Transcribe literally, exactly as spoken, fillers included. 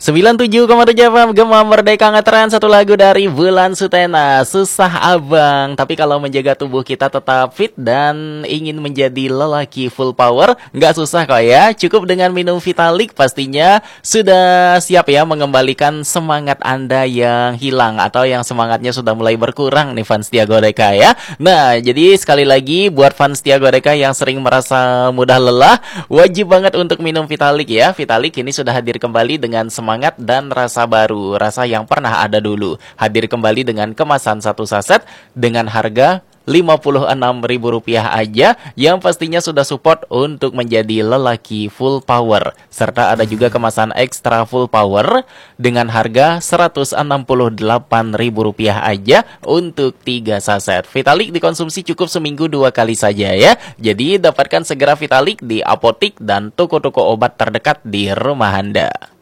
sembilan puluh tujuh koma tujuh F M Gema Merdeka ngetren satu lagu dari Bulan Sutena, Susah Abang. Tapi kalau menjaga tubuh kita tetap fit dan ingin menjadi lelaki full power, nggak susah kok ya. Cukup dengan minum Vitalik pastinya sudah siap ya mengembalikan semangat Anda yang hilang atau yang semangatnya sudah mulai berkurang nih fans Setia Godeka ya. Nah, jadi sekali lagi buat fans Setia Godeka yang sering merasa mudah lelah, wajib banget untuk minum Vitalik ya. Vitalik ini sudah hadir kembali dengan semangat semangat dan rasa baru, rasa yang pernah ada dulu. Hadir kembali dengan kemasan satu saset dengan harga lima puluh enam ribu rupiah aja, yang pastinya sudah support untuk menjadi lelaki full power. Serta ada juga kemasan ekstra full power dengan harga seratus enam puluh delapan ribu rupiah aja untuk tiga saset. Vitalik dikonsumsi cukup seminggu dua kali saja ya. Jadi dapatkan segera Vitalik di apotik dan toko-toko obat terdekat di rumah Anda.